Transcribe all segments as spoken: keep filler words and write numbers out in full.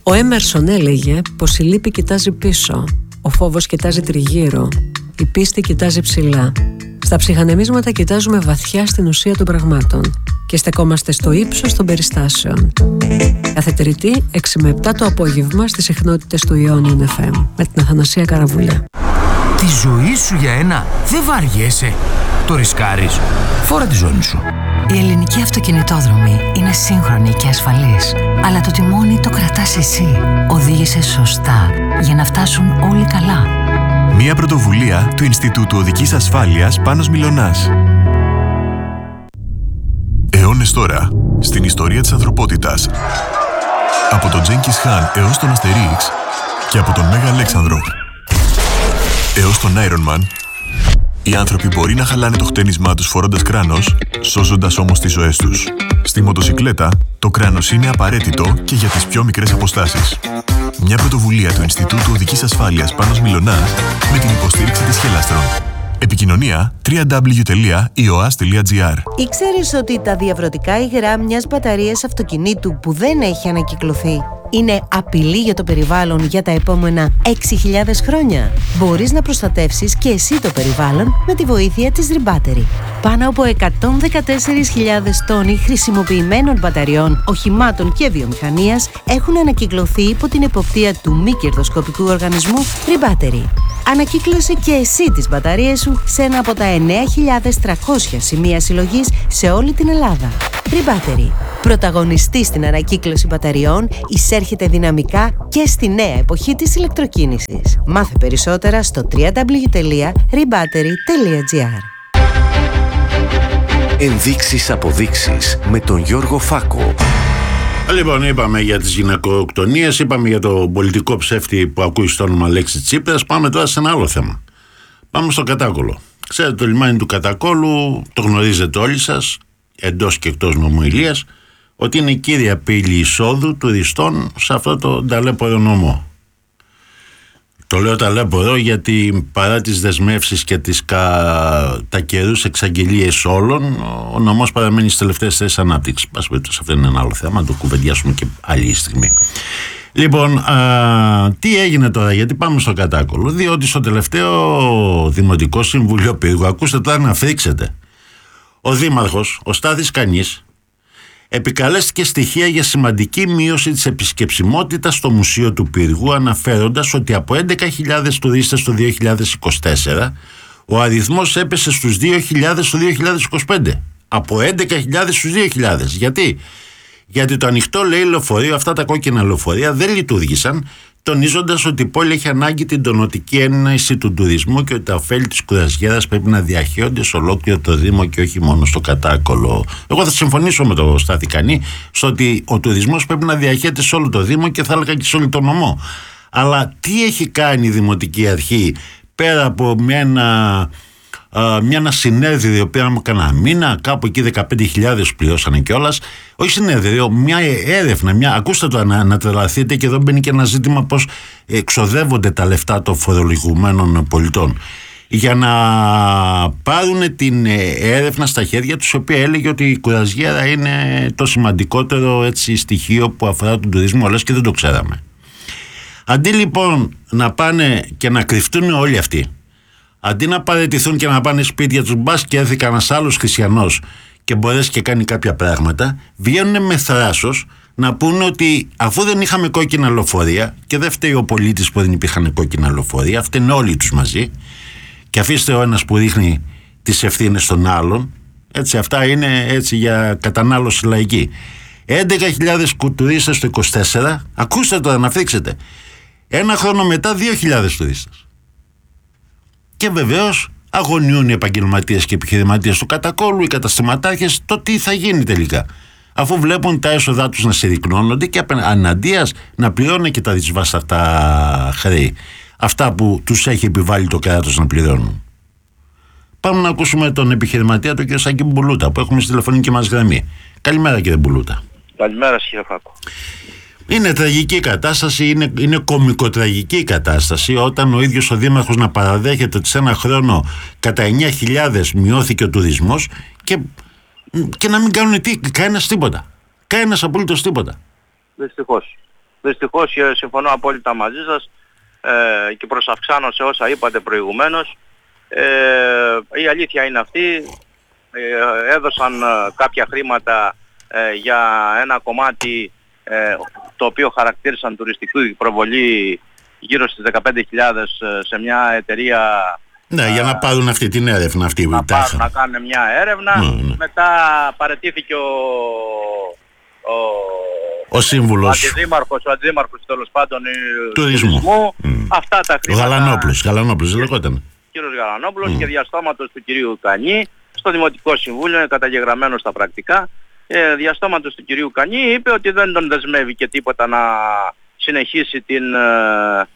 Ο Έμερσον έλεγε πως η λύπη κοιτάζει πίσω, ο φόβος κοιτάζει τριγύρω, η πίστη κοιτάζει ψηλά. Στα ψυχανεμίσματα κοιτάζουμε βαθιά στην ουσία των πραγμάτων και στεκόμαστε στο ύψος των περιστάσεων. Κάθε Τρίτη, έξι με επτά το απόγευμα στις συχνότητες του Ιόνιον εφ εμ με την Αθανασία Καραβουλιά. Τη ζωή σου για ένα δεν βαριέσαι. Το ρισκάρεις. Φόρα τη ζώνη σου. Η ελληνική αυτοκινητόδρομη είναι σύγχρονη και ασφαλής, αλλά το τιμόνι το κρατάς εσύ. Οδήγησε σωστά για να φτάσουν όλοι καλά. Μια πρωτοβουλία του Ινστιτούτου Οδικής Ασφάλειας Πάνος Μιλωνάς. Αιώνες τώρα, στην ιστορία της ανθρωπότητας. Από τον Τζένκις Χάν έως τον Αστερίξ και από τον Μέγα Αλέξανδρο έως τον Iron Man, οι άνθρωποι μπορεί να χαλάνε το χτένισμά τους φορώντας κράνος, σώζοντας όμως τις ζωές τους. Στη μοτοσικλέτα, το κράνος είναι απαραίτητο και για τις πιο μικρές αποστάσεις. Μια πρωτοβουλία του Ινστιτούτου Οδικής Ασφάλειας Πάνος Μιλωνάς με την υποστήριξη της Χελάστρον. Επικοινωνία double-u double-u double-u τελεία ι ο ας τελεία τζι άρ. Ήξερες ότι τα διαβρωτικά υγρά μιας μπαταρίας αυτοκινήτου που δεν έχει ανακυκλωθεί είναι απειλή για το περιβάλλον για τα επόμενα έξι χιλιάδες χρόνια? Μπορείς να προστατεύσεις και εσύ το περιβάλλον με τη βοήθεια της Rebattery. Πάνω από εκατόν δεκατέσσερις χιλιάδες τόνοι χρησιμοποιημένων μπαταριών, οχημάτων και βιομηχανίας έχουν ανακυκλωθεί υπό την εποπτεία του μη κερδοσκοπικού οργανισμού Rebattery. Ανακύκλωσε και εσύ τις μπαταρίες σου σε ένα από τα εννέα χιλιάδες τριακόσια σημεία συλλογής σε όλη την Ελλάδα. Rebattery. Πρωταγωνιστή στην ανακύκλωση μπαταριών, εισέρχεται δυναμικά και στη νέα εποχή της ηλεκτροκίνησης. Μάθε περισσότερα στο double-u double-u double-u τελεία rebattery τελεία τζι άρ. Ενδείξεις αποδείξεις με τον Γιώργο Φάκο. Λοιπόν, είπαμε για τις γυναικοκτονίες, είπαμε για το πολιτικό ψεύτη που ακούει στο όνομα Αλέξη Τσίπρας. Πάμε τώρα σε ένα άλλο θέμα. Πάμε στο Κατάκολο. Ξέρετε, το λιμάνι του Κατακόλου το γνωρίζετε όλοι σας, εντός και εκτός νομού Ηλίας, ότι είναι η κύρια πύλη εισόδου τουριστών σε αυτό το ταλέπορο νομό. Το λέω ταλέπορο γιατί παρά τις δεσμεύσεις και τις κα... τα καιρούς εξαγγελίες όλων, ο νομός παραμένει στις τελευταίες θέσεις ανάπτυξης. Πας περιπτώσει, αυτό είναι ένα άλλο θέμα, να το κουβεντιάσουμε και άλλη στιγμή. Λοιπόν, α, τι έγινε τώρα, γιατί πάμε στο Κατάκολο? Διότι στο τελευταίο Δημοτικό Συμβουλίο Πύργου, ακούστε τώρα να φρίξετε, ο Δήμαρχος, ο Στάθης Κανής, επικαλέστηκε στοιχεία για σημαντική μείωση της επισκεψιμότητας στο Μουσείο του Πύργου, αναφέροντας ότι από έντεκα χιλιάδες τουρίστες το δύο χιλιάδες είκοσι τέσσερα ο αριθμός έπεσε στους δύο χιλιάδες το δύο χιλιάδες είκοσι πέντε. Από έντεκα χιλιάδες στους δύο χιλιάδες. Γιατί? Γιατί το ανοιχτό, λέει, λεωφορείο, αυτά τα κόκκινα λεωφορεία δεν λειτουργήσαν, τονίζοντας ότι η πόλη έχει ανάγκη την τονωτική έννοηση του τουρισμού και ότι τα ωφέλη της κουρασιέρας πρέπει να διαχέονται σε ολόκληρο το Δήμο και όχι μόνο στο Κατάκολο. Εγώ θα συμφωνήσω με τον Στάθη Κανή στο ότι ο τουρισμός πρέπει να διαχέεται σε όλο το Δήμο και θα έλεγα και σε όλο το νομό. Αλλά τι έχει κάνει η Δημοτική Αρχή πέρα από μια ένα, Uh, μια ένα συνέδριο, πήραμε κανένα μήνα, κάπου εκεί δεκαπέντε χιλιάδες πληρώσανε κιόλας. Όχι συνέδριο, μια έρευνα. Μια, ακούστε το να, να τρελαθείτε, και εδώ μπαίνει και ένα ζήτημα πώς εξοδεύονται τα λεφτά των φορολογουμένων πολιτών. Για να πάρουν την έρευνα στα χέρια τους, η οποία έλεγε ότι η κουρασιέρα είναι το σημαντικότερο, έτσι, στοιχείο που αφορά τον τουρισμό, λες και δεν το ξέραμε. Αντί λοιπόν να πάνε και να κρυφτούν όλοι αυτοί, αντί να παραιτηθούν και να πάνε σπίτια τους, μπας και έρθει κανένας άλλος χριστιανός και μπορέσει και κάνει κάποια πράγματα, βγαίνουν με θράσος να πούνε ότι αφού δεν είχαμε κόκκινα λεωφορεία, και δεν φταίει ο πολίτης που δεν υπήρχαν κόκκινα λεωφορεία, φταίνουν όλοι τους μαζί, και αφήστε ο ένας που ρίχνει τις ευθύνες στον άλλον, έτσι, αυτά είναι έτσι για κατανάλωση λαϊκή. έντεκα χιλιάδες τουρίστες το είκοσι τέσσερα, ακούστε τώρα να φρίξετε, ένα χρόνο μετά δύο χιλιάδες τουρίστες. Και βεβαίως αγωνιούν οι επαγγελματίες και επιχειρηματίες του Κατακόλου, οι καταστηματάρχες, το τι θα γίνει τελικά. Αφού βλέπουν τα έσοδά τους να συρρυκνώνονται και αναντίας να πληρώνουν και τα δυσβάσταχτα χρέη. Αυτά που τους έχει επιβάλει το κράτος να πληρώνουν. Πάμε να ακούσουμε τον επιχειρηματία, τον κ. Σάκη Μπουλούτα, που έχουμε στη τηλεφωνική μας γραμμή. Καλημέρα, κύριε Μπουλούτα. Καλημέρα, κύριε Φάκο. Είναι τραγική κατάσταση, είναι, είναι κωμικοτραγική κατάσταση, όταν ο ίδιος ο Δήμαρχος να παραδέχεται ότι σε ένα χρόνο κατά εννέα χιλιάδες μειώθηκε ο τουρισμός και, και να μην κάνουν τι, κανένας τίποτα. Κανένας απολύτως τίποτα. Δυστυχώς. δυστυχώς συμφωνώ απόλυτα μαζί σας ε, και προσαυξάνω σε όσα είπατε προηγουμένως. Ε, η αλήθεια είναι αυτή, ε, έδωσαν ε, κάποια χρήματα ε, για ένα κομμάτι ε, το οποίο χαρακτήρισαν τουριστική προβολή γύρω στις δεκαπέντε χιλιάδες σε μια εταιρεία. Ναι, για να πάρουν αυτή την έρευνα αυτή. Να πάρουν να κάνουν μια έρευνα. Ναι, ναι. Μετά παραιτήθηκε ο, ο, ο σύμβουλος. Ο αντιδήμαρχος, ο αντιδήμαρχος τέλος πάντων τουρισμού. τουρισμού. Mm. Αυτά τα χρήματα. Ο Γαλανόπουλος, Γαλανόπουλος δεν λεγόταν. Κύριος Γαλανόπουλος mm. και διαστόματος του κυρίου Κανή στο Δημοτικό Συμβούλιο, είναι καταγεγραμμένο στα πρακτικά. Ε, διαστόματος του κυρίου Κανή είπε ότι δεν τον δεσμεύει και τίποτα να συνεχίσει την ε,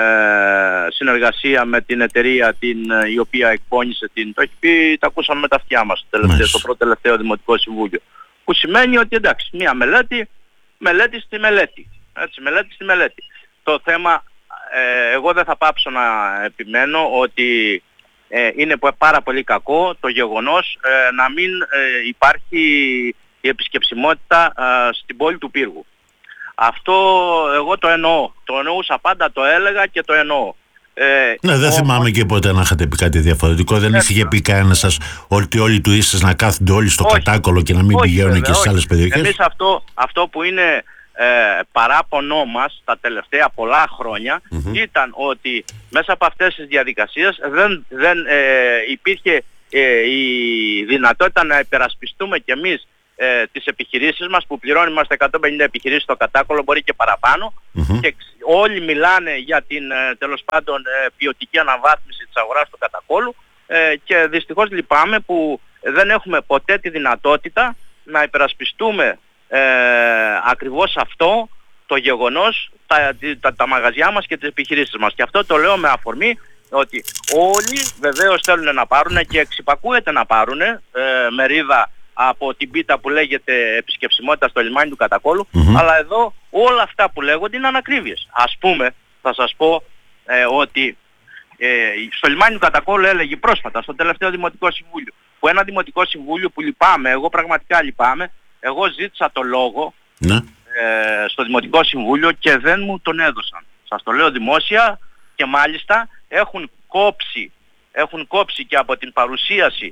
ε, συνεργασία με την εταιρεία την, ε, η οποία εκπώνησε την... Το έχει πει, τα ακούσαμε με τα αυτιά μας τελευταίο, στο πρώτο τελευταίο Δημοτικό Συμβούλιο. Που σημαίνει ότι εντάξει, μία μελέτη, μελέτη στη μελέτη. Έτσι, μελέτη στη μελέτη. Το θέμα, ε, εγώ δεν θα πάψω να επιμένω ότι ε, είναι πάρα πολύ κακό το γεγονός ε, να μην ε, υπάρχει η επισκεψιμότητα ε, στην πόλη του Πύργου. Αυτό εγώ το εννοώ. Το εννοούσα πάντα, το έλεγα και το εννοώ. Ε, ναι, δεν ο... θυμάμαι και ποτέ να είχατε πει κάτι διαφορετικό. Δεν είχε πει κανένα σας ότι όλοι οι τουρίστες να κάθονται όλοι στο όχι, κατάκολο και να μην όχι, πηγαίνουν βέβαια, και στις όχι. άλλες περιοχές. Εμείς αυτό, αυτό που είναι ε, παράπονό μας τα τελευταία πολλά χρόνια mm-hmm. ήταν ότι μέσα από αυτές τις διαδικασίες δεν, δεν ε, υπήρχε ε, η δυνατότητα να υπερασπιστούμε κι εμείς Ε, τις επιχειρήσεις μας που πληρώνει, είμαστε εκατόν πενήντα επιχειρήσεις στο κατάκολο, μπορεί και παραπάνω mm-hmm. και όλοι μιλάνε για την ε, τέλος πάντων ε, ποιοτική αναβάθμιση της αγοράς του κατακόλου ε, και δυστυχώς λυπάμαι που δεν έχουμε ποτέ τη δυνατότητα να υπερασπιστούμε ε, ακριβώς αυτό το γεγονός, τα, τα, τα μαγαζιά μας και τις επιχειρήσεις μας. Και αυτό το λέω με αφορμή ότι όλοι βεβαίως θέλουν να πάρουν και εξυπακούεται να πάρουν ε, μερίδα από την πίτα που λέγεται επισκεψιμότητα στο λιμάνι του Κατακόλου, mm-hmm. αλλά εδώ όλα αυτά που λέγονται είναι ανακρίβειες. Ας πούμε, θα σας πω ε, ότι ε, στο λιμάνι του Κατακόλου έλεγε πρόσφατα, στο τελευταίο Δημοτικό Συμβούλιο, που ένα Δημοτικό Συμβούλιο που λυπάμαι, εγώ πραγματικά λυπάμαι, εγώ ζήτησα το λόγο mm-hmm. ε, στο Δημοτικό Συμβούλιο και δεν μου τον έδωσαν. Σας το λέω δημόσια και μάλιστα έχουν κόψει, έχουν κόψει και από την παρουσίαση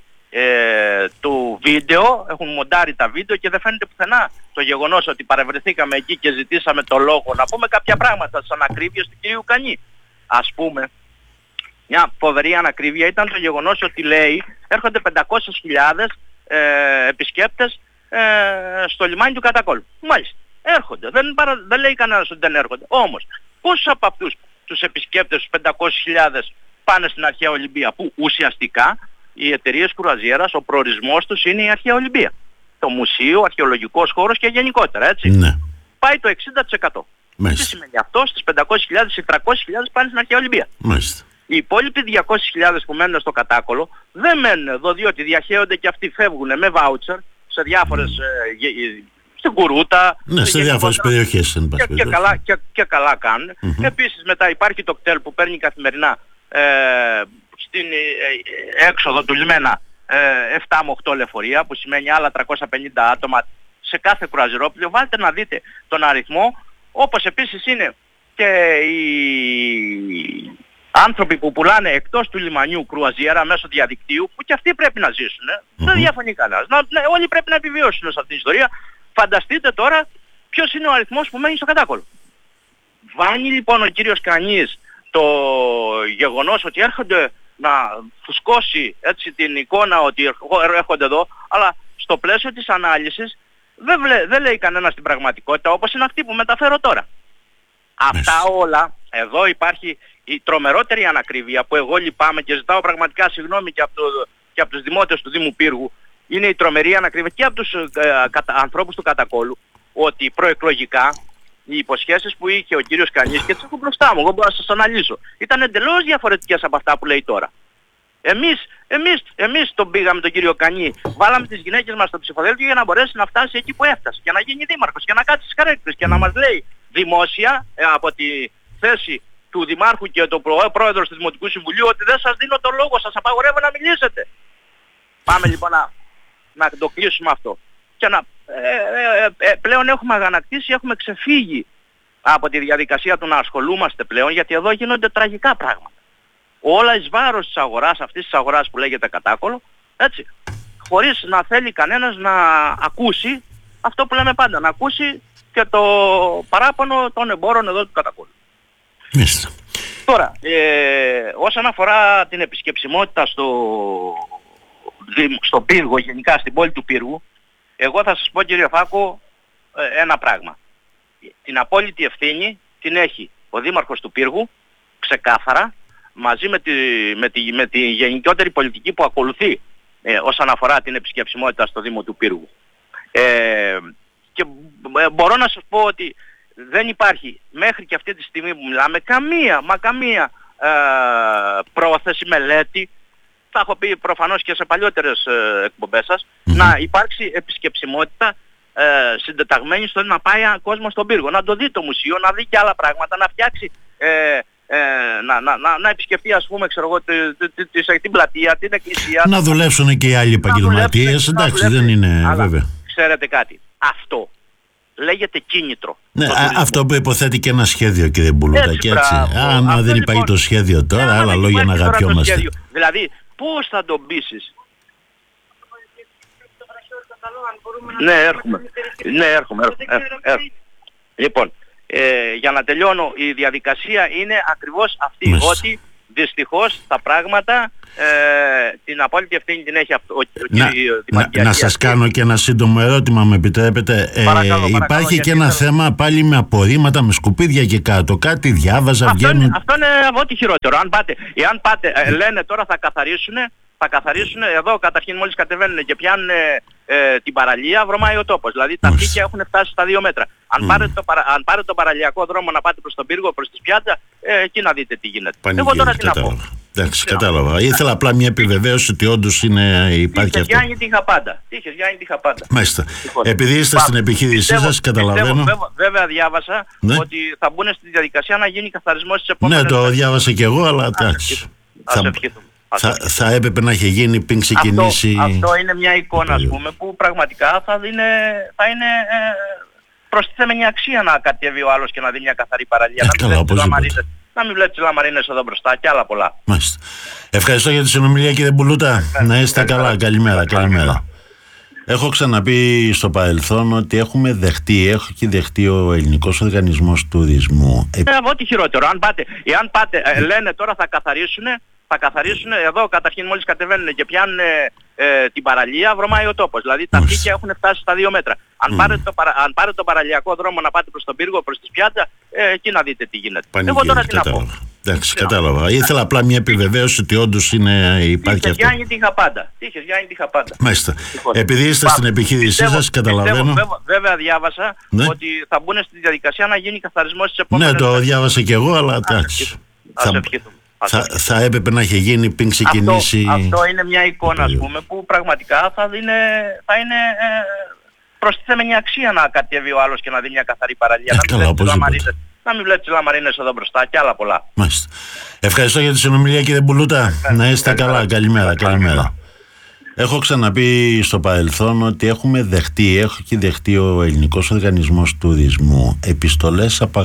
Ε, του βίντεο, έχουν μοντάρει τα βίντεο και δεν φαίνεται πουθενά το γεγονός ότι παρευρεθήκαμε εκεί και ζητήσαμε το λόγο να πούμε κάποια πράγματα στις ανακρίβειες του κυρίου Κανή. Ας πούμε, μια φοβερή ανακρίβεια ήταν το γεγονός ότι λέει έρχονται πεντακόσιες χιλιάδες ε, επισκέπτες ε, στο λιμάνι του Κατακόλου. Μάλιστα, έρχονται, δεν, παρα, δεν λέει κανένας ότι δεν έρχονται. Όμως, πόσους από αυτούς τους επισκέπτες, τους πεντακόσιες χιλιάδες πάνε στην Αρχαία Ολυμπία, που ουσιαστικά οι εταιρείες κουραζιέρας, ο προορισμός τους είναι η Αρχαία Ολυμπία. Το μουσείο, ο αρχαιολογικός χώρος και γενικότερα, έτσι. Ναι. Πάει το εξήντα τοις εκατό. Μάλιστα. Τι σημαίνει αυτό? Στις πεντακόσιες χιλιάδες ή τριακόσιες χιλιάδες πάνε στην Αρχαία Ολυμπία. Μάλιστα. Οι υπόλοιποι διακόσιες χιλιάδες που μένουν στο Κατάκολο δεν μένουν εδώ, διότι διαχέονται και αυτοί, φεύγουν με βάουτσερ σε διάφορες... Mm. Ε, στην Κουρούτα, ναι, σε διάφορες περιοχές εν πάση και, και, καλά, και, και καλά κάνουν. Mm-hmm. Επίσης μετά υπάρχει το κτέλ που παίρνει καθημερινά ε, στην ε, έξοδο του λιμένα ε, επτά με οκτώ λεωφορεία, που σημαίνει άλλα τριακόσια πενήντα άτομα σε κάθε κουραζιερόπλαιο. Βάλτε να δείτε τον αριθμό, όπως επίσης είναι και οι άνθρωποι που πουλάνε εκτός του λιμανιού κρουαζιέρα μέσω διαδικτύου, που και αυτοί πρέπει να ζήσουν. Mm-hmm. Δεν διαφωνεί κανένας. Να, ναι, όλοι πρέπει να επιβιώσουν σε αυτήν την ιστορία. Φανταστείτε τώρα ποιος είναι ο αριθμός που μένει στο Κατάκολο. Βάνει λοιπόν ο κύριος Κανής το γεγονός ότι έρχονται να φουσκώσει έτσι την εικόνα ότι έρχονται εδώ, αλλά στο πλαίσιο της ανάλυσης δεν, βλέ, δεν λέει κανένα την πραγματικότητα, όπως είναι αυτή που μεταφέρω τώρα. Αυτά όλα, εδώ υπάρχει η τρομερότερη ανακρίβεια που εγώ λυπάμαι και ζητάω πραγματικά συγγνώμη και από, το, και από τους δημότες του Δήμου Πύργου. Είναι η τρομερή ανακρίβεια και από τους ε, κατα, ανθρώπους του Κατακόλου, ότι προεκλογικά οι υποσχέσεις που είχε ο κύριος Κανής, και τις έχω μπροστά μου, εγώ μπορώ να σας αναλύσω, ήταν εντελώς διαφορετικές από αυτά που λέει τώρα. Εμείς, εμείς, εμείς τον πήγαμε τον κύριο Κανή, βάλαμε τις γυναίκες μας στο ψηφοδέλτιο για να μπορέσει να φτάσει εκεί που έφτασε, και να γίνει δήμαρχος, και να κάτσει στις καρέκλες και να μας λέει δημόσια ε, από τη θέση του Δημάρχου και του Πρόεδρος του Δημοτικού Συμβουλίου ότι δεν σας δίνω το λόγο, σας απαγορεύω να μιλήσετε. Πάμε λοιπόν να, να το κλείσουμε αυτό. Και να, ε, ε, ε, πλέον έχουμε αγανακτήσει, έχουμε ξεφύγει από τη διαδικασία του να ασχολούμαστε πλέον, γιατί εδώ γίνονται τραγικά πράγματα. Όλα εις βάρος της αγοράς, αυτής της αγοράς που λέγεται κατάκολο, έτσι, χωρίς να θέλει κανένας να ακούσει αυτό που λέμε πάντα, να ακούσει και το παράπονο των εμπόρων εδώ του κατακόλου. Μάλιστα. Τώρα, ε, όσον αφορά την επισκεψιμότητα στο, στο Πύργο, γενικά στην πόλη του Πύργου, εγώ θα σας πω, κύριε Φάκο, ε, ένα πράγμα. Την απόλυτη ευθύνη την έχει ο Δήμαρχος του Πύργου, ξεκάθαρα, μαζί με τη, με τη, με τη γενικότερη πολιτική που ακολουθεί ε, όσον αφορά την επισκεψιμότητα στο Δήμο του Πύργου. Ε, και μπορώ να σας πω ότι δεν υπάρχει μέχρι και αυτή τη στιγμή που μιλάμε καμία, μα καμία ε, πρόθεση, μελέτη, θα έχω πει προφανώς και σε παλιότερες ε, εκπομπές σας, mm-hmm. να υπάρξει επισκεψιμότητα ε, συντεταγμένη στο να πάει ένα κόσμο στον Πύργο, να το δει το μουσείο, να δει και άλλα πράγματα, να φτιάξει, ε, ε, να, να, να, να επισκεφτεί, ας πούμε, ξέρω εγώ, τη, τη, τη, τη, την πλατεία, την εκκλησία. Να δουλέψουν και οι άλλοι επαγγελματίες, εντάξει, δεν είναι, αλλά, βέβαια. Ξέρετε κάτι, αυτό λέγεται κίνητρο. Ναι, α, αυτό που υποθέτει και ένα σχέδιο, κύριε Μπουλούτα, και έτσι. Αν δεν υπάρχει λοιπόν το σχέδιο τώρα, ναι, άλλα λόγια να αγαπιόμαστε. Δηλαδή, πώς θα τον πείσεις? Ναι, έρχομαι. Ναι, έρχομαι. έρχομαι, έρχομαι. Λοιπόν, ε, για να τελειώνω, η διαδικασία είναι ακριβώς αυτή, Μες. ότι δυστυχώς τα πράγματα ε, την απόλυτη ευθύνη την έχει αυτό. Ο, να, ο, να, να σας κάνω και ένα σύντομο ερώτημα, με επιτρέπετε. Ε, παρακαλώ, παρακαλώ, υπάρχει και ένα θέλω... θέμα πάλι με απορρίμματα, με σκουπίδια και κάτω. Κάτι διάβαζα, αυτό βγαίνουν... είναι, αυτό είναι από ό,τι χειρότερο. Αν πάτε, εάν πάτε, ε, λένε τώρα θα καθαρίσουν, θα καθαρίσουν εδώ καταρχήν μόλις κατεβαίνουν και πιάνουν ε, την παραλία, βρωμάει ο τόπος. Δηλαδή τα πίκια έχουν φτάσει στα δύο μέτρα. Αν, mm. πάρετε το, παρα, αν πάρετε το παραλιακό δρόμο να πάτε προς τον Πύργο, προς τη Σπιάτσα, ε, εκεί να δείτε τι γίνεται. Πανηγύρι, εγώ τώρα τι να πω. Εντάξει, κατάλαβα. Ήθελα απλά μια επιβεβαίωση ότι όντως είναι, υπάρχει Τύχες, αυτό. Γιάννη, τι είχα πάντα. Τύχες, Γιάννη, τι είχα πάντα. Μάλιστα. Επειδή είστε στην επιχείρησή σας, καταλαβαίνω. Πιστεύω, βέβαια διάβασα ναι. ότι θα μπουν στη διαδικασία να γίνει καθαρισμός της επόμενης. Ναι, το μέρες. Διάβασα και εγώ, αλλά εντάξει. Θα, θα, θα έπρεπε να έχει γίνει πριν ξεκινήσει. Αυτό, αυτό είναι μια εικόνα, ας πούμε, που πραγματικά θα είναι, θα είναι ε, προστιθέμενη αξία να κατέβει ο άλλος και να δει μια καθαρή παραλία. Ε, να, καλά, να μην βλέπει τις λαμαρίνες εδώ μπροστά και άλλα πολλά. Μάλιστα. Ευχαριστώ για τη συνομιλία, κύριε Μπουλούτα. Ευχαριστώ. Να είστε καλά. καλά. Καλημέρα. Καλημέρα. Έχω ξαναπεί στο παρελθόν ότι έχουμε δεχτεί, έχει δεχτεί ο Ελληνικός Οργανισμός Τουρισμού. Ε, από ό,τι χειρότερο. Αν πάτε, εάν πάτε ε, λένε τώρα θα καθαρίσουν, θα καθαρίσουν εδώ καταρχήν μόλις κατεβαίνουν και πιάνουν ε, την παραλία, βρωμάει ο τόπος. Δηλαδή τα πίκια έχουν φτάσει στα δύο μέτρα. Αν, mm. πάρετε το, παρα, αν πάρετε το παραλιακό δρόμο να πάτε προς τον Πύργο, προς τη Σπιάτσα, ε, εκεί να δείτε τι γίνεται. Πανηγύρι, εγώ τώρα τι κατάλαβα. να πω. Εντάξει, κατάλαβα. Ήθελα απλά μια επιβεβαίωση ότι όντως είναι, υπάρχει Τύχες, αυτό. Γιάννη, τι είχα πάντα. Τύχες, Γιάννη, τι είχα πάντα. Μάλιστα. Επειδή είστε Πά, στην επιχείρησή σας, καταλαβαίνω. Πιστεύω, βέβαια διάβασα ναι. ότι θα μπουν στη διαδικασία να γίνει καθαρισμός της επόμενης. Ναι, το διάβασα και εγώ, αλλά εντάξει. Θα, θα, θα έπρεπε να έχει γίνει πριν ξεκινήσει. Αυτό, αυτό είναι μια εικόνα, ας πούμε, που πραγματικά θα είναι, θα είναι ε, προστιθέμενη αξία να κατέβει ο άλλος και να δει μια καθαρή παραλία. Ε, να, καλά, να μην βλέπει τις λαμαρίνες εδώ μπροστά και άλλα πολλά. Μάλιστα. Ευχαριστώ για τη συνομιλία, κύριε Μπουλούτα. Ευχαριστώ. Να είστε καλά. καλά. Καλημέρα. Καλημέρα. Έχω ξαναπεί στο παρελθόν ότι έχουμε δεχτεί, έχει δεχτεί ο Ελληνικός Οργανισμός Τουρισμού επιστολές απαγορεύσεων